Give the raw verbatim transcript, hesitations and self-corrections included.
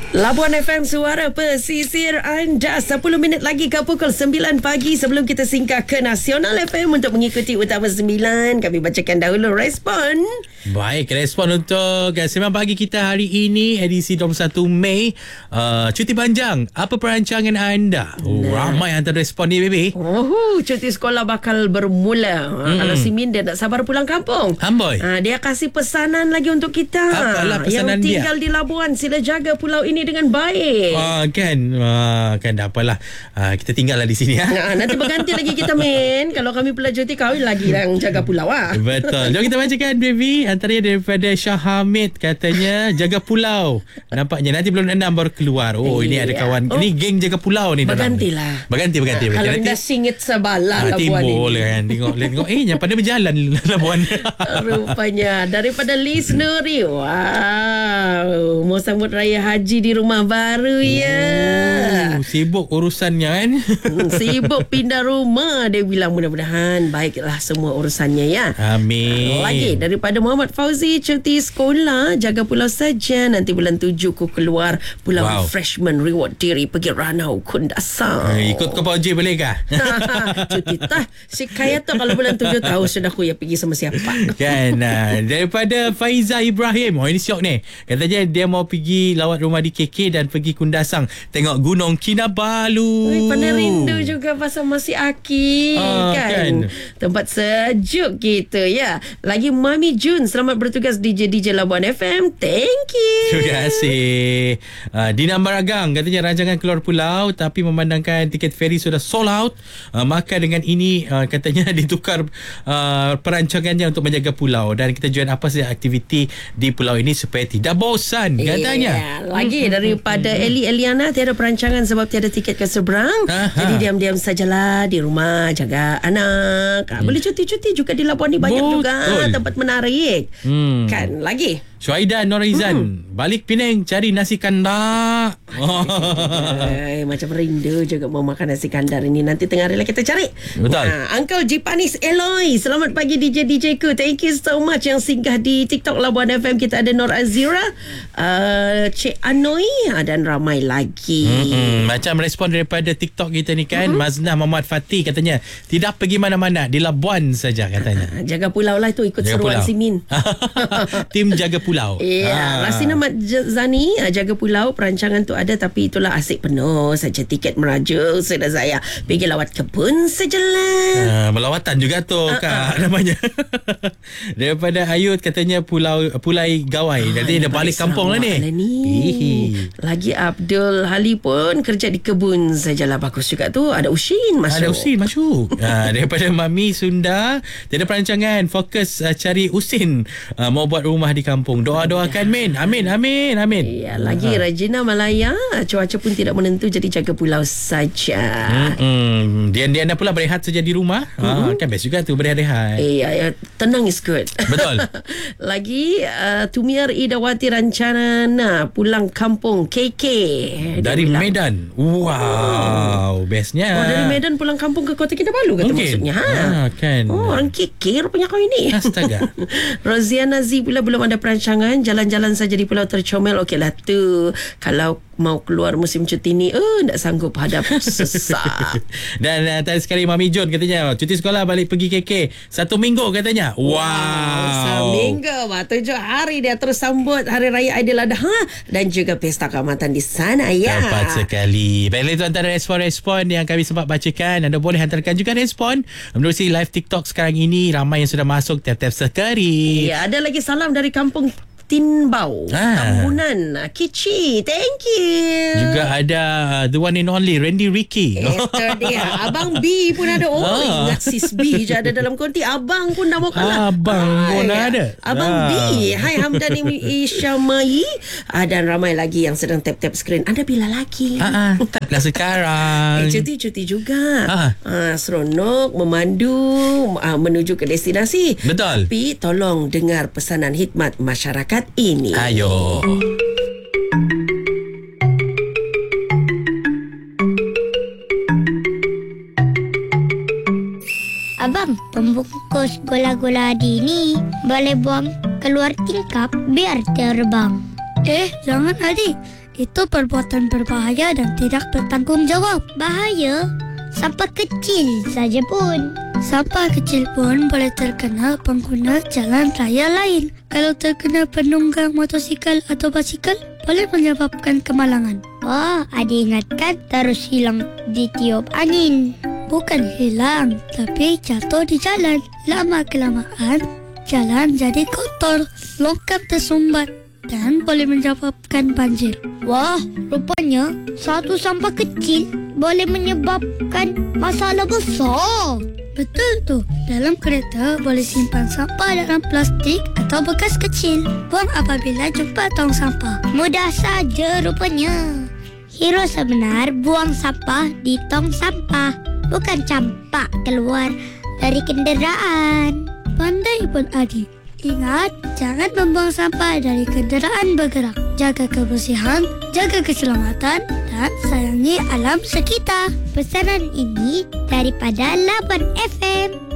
Labuan F M, suara pesisir anda. Sepuluh minit lagi ke pukul sembilan pagi. Sebelum kita singgah ke Nasional F M untuk mengikuti Utama sembilan, kami bacakan dahulu respon. Baik, respon untuk sembilan pagi kita hari ini, edisi dua puluh satu Mei. uh, Cuti panjang, apa perancangan anda? Oh, nah. Ramai hantar respon ni, baby. Oh, cuti sekolah bakal bermula. hmm. Kalau Simin dia tak sabar pulang kampung. Amboi. ha, Dia kasih pesanan lagi untuk kita. Apalah pesanan yang tinggal dia? di Labuan, sila jaga pulau ini dengan baik. Ah, kan ah, Kan dah apalah, ah, kita tinggallah di sini. ah. Nah, nanti berganti lagi kita main. Kalau kami pula cuti, kau lagi yang jaga pulau. ah. Betul. Jom kita bacakan, baby. Antaranya daripada Syah Hamid, katanya jaga pulau. Nampaknya nanti belum enam baru keluar. Oh, ini ada kawan. Oh. Ini geng jaga pulau ni. Bergantilah. Berganti, berganti. Nah, kalau nanti dah singit sebalah ah, Labuan timbul ini. kan. Tengok, tengok. Eh, yang pada berjalan Labuan. Rupanya daripada Liz Nuri. Wow, mau sambut raya haji di rumah baru ya. Oh, sibuk urusannya kan. hmm, Sibuk pindah rumah. Dia bilang mudah-mudahan baiklah semua urusannya ya. Amin. Lagi daripada Muhammad Fauzi, cuti sekolah jaga pulau saja. Nanti bulan tujuh ku keluar pulau Wow. refreshment, reward diri pergi Ranau Kundasang. Eh, ikut kau Pauji boleh kah? Cuti tah. Si kaya tu kalau bulan tujuh tahu sudah aku ya pergi sama siapa. Kan. uh, Daripada Faiza Ibrahim. Oh, ini syok ni. Katanya dia mau pergi lawat rumah di K K dan pergi Kundasang tengok Gunung Kinabalu. Ui, pandai rindu juga pasal masih Aki. Ah, kan? kan Tempat sejuk kita ya. Lagi Mami Jun, selamat bertugas D J D J Labuan F M. Thank you. Terima kasih. uh, Dina Baragang katanya rancangan keluar pulau tapi memandangkan tiket feri sudah sold out, uh, maka dengan ini uh, katanya ditukar uh, perancangannya untuk menjaga pulau dan kita join apa saja aktiviti di pulau ini supaya tidak bosan katanya. Yeah. Lagi daripada Eli Eliana, tiada perancangan sebab tiada tiket ke seberang. Aha. Jadi diam-diam sajalah di rumah jaga anak. Ha, boleh cuti-cuti juga di Labuan ni, banyak Betul. juga tempat menarik. Hmm. Kan lagi Syuaida Norizan, hmm. balik Penang cari nasi kandar. Ay, macam rindu juga mau makan nasi kandar ini. Nanti tengah hari lah kita cari. Betul. Ha, Uncle Jipanis Eloy, selamat pagi D J D J ku. Thank you so much yang singgah di TikTok Labuan F M. Kita ada Nur Azira, uh, Cik Anoi, uh, dan ramai lagi. Hmm, macam respon daripada TikTok kita ni kan. hmm. Maznah Muhammad Fatih katanya tidak pergi mana-mana, di Labuan saja katanya. Ha, jaga pulau lah, itu ikut Jaga seruan pulau. Simin. Tim jaga pulau. Ya, Ah. Rasina Mat Zani, uh, jaga pulau, perancangan tu ada tapi itulah asyik penuh saja tiket merajuk. Sudah saya pergi lawat kebun sajalah. Uh, melawatan juga tu uh, kak uh. namanya. Daripada Ayud katanya pulau Pulai Gawai. Ah, Nanti dia balik kampung lah ni. lah ni. Lagi Abdul Hali pun kerja di kebun sajalah. Bagus juga tu. Ada Ushin masuk. Ada Usin masuk. uh, Daripada Mami Sunda, tiada perancangan, fokus uh, cari Usin, uh, mau buat rumah di kampung. Doa-doakan Min. Amin, amin, amin. Ya, lagi uh. Regina Malaya, cuaca pun tidak menentu jadi jaga pulau saja. Hmm, Dian-Diana pula berehat saja di rumah. Mm-hmm. Ah, kan best juga tu berehat-rehat. Eh, ya, ya, tenang is good. Betul. Lagi uh, Tumiar Idawati Rancana nah, pulang kampung K K. Dari Medan. Wow, bestnya. Oh, dari Medan pulang kampung ke Kota Kinabalu kata Mungkin. maksudnya. Ha? Ah, kan. Oh, orang K K rupanya kau ini. Astaga. Roziana Z pula belum ada perancangan, jalan-jalan saja di Pulau Tercomel. Okeylah tu. Kalau mau keluar musim cuti ni, oh, tak sanggup hadap sesak. Dan uh, tadi sekali Mami John katanya cuti sekolah balik pergi K K satu minggu katanya. Wow, wow. Seminggu, wah, tujuh hari dia terus sambut Hari Raya Aidiladha dan juga Pesta Keamatan di sana ya. Tepat sekali. Baiklah, itu antara respon-respon yang kami sempat bacakan. Anda boleh hantarkan juga respon menerusi live TikTok sekarang ini. Ramai yang sudah masuk tap-tap sekali. Ya, ada lagi salam dari kampung Tinbau, Ah. Tambunan, Kici. Thank you. Juga ada uh, the one and only Randy Ricky. Itu dia. Abang B pun ada. Oh, Ah. ingat sis B je ada dalam konti. Abang pun dah mau kalah. Abang pun Ay, ada. Abang Ah. B. Hai Hamdan Isyamai. Ah, dan ramai lagi yang sedang tap-tap skrin. Anda bila lagi? Ah, ah, taklah sekarang. Eh, cuti-cuti juga. Ah. Ah, seronok memandu ah, menuju ke destinasi. Betul. Tapi tolong dengar pesanan khidmat masyarakat ini. Ayo. Abang, pembungkus gula-gula Adi ni boleh buang keluar tingkap biar terbang. Eh, jangan Adi. itu perbuatan berbahaya dan tidak bertanggungjawab. Bahaya? Sampah kecil saja pun. Sampah kecil pun boleh terkena pengguna jalan raya lain. Kalau terkena penunggang motosikal atau basikal, boleh menyebabkan kemalangan. Wah, adik ingatkan terus hilang ditiup angin. Bukan hilang, tapi jatuh di jalan. Lama-kelamaan, jalan jadi kotor, longkap tersumbat dan boleh menyebabkan banjir. Wah, rupanya satu sampah kecil boleh menyebabkan masalah besar. Betul tu. Dalam kereta boleh simpan sampah dalam plastik atau bekas kecil. Buang apabila jumpa tong sampah. Mudah saja rupanya. Hero sebenar buang sampah di tong sampah, bukan campak keluar dari kenderaan. Pandai pun adik. Ingat, jangan membuang sampah dari kenderaan bergerak. Jaga kebersihan, jaga keselamatan dan sayangi alam sekitar. Pesanan ini daripada Labuan F M.